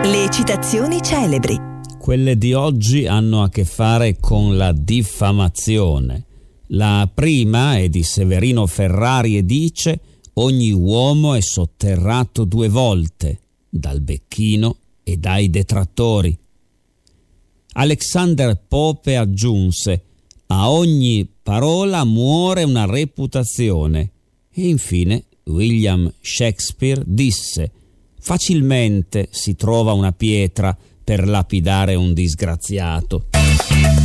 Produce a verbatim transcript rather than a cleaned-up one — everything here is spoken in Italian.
Le citazioni celebri. Quelle di oggi hanno a che fare con la diffamazione. La prima è di Severino Ferrari e dice: ogni uomo è sotterrato due volte, dal becchino e dai detrattori. Alexander Pope aggiunse: a ogni parola muore una reputazione. E infine William Shakespeare disse: facilmente si trova una pietra per lapidare un disgraziato.